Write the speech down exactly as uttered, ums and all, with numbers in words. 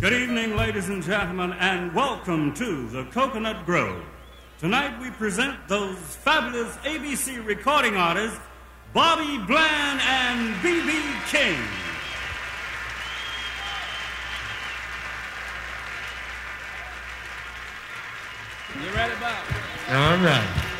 Good evening, ladies and gentlemen, and welcome to the Coconut Grove. Tonight we present those fabulous A B C recording artists, Bobby Bland and B B King. You ready, Bob? All right.